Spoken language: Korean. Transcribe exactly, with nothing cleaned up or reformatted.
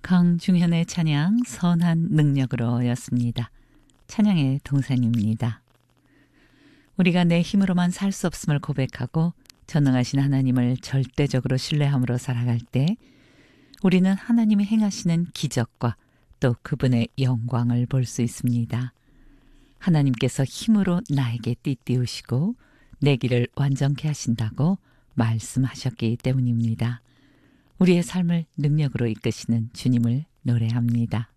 강중현의 찬양 선한 능력으로 였습니다. 찬양의 동산입니다. 우리가 내 힘으로만 살 수 없음을 고백하고 전능하신 하나님을 절대적으로 신뢰함으로 살아갈 때 우리는 하나님이 행하시는 기적과 또 그분의 영광을 볼 수 있습니다. 하나님께서 힘으로 나에게 띠띠우시고 내 길을 완전케 하신다고 말씀하셨기 때문입니다. 우리의 삶을 능력으로 이끄시는 주님을 노래합니다.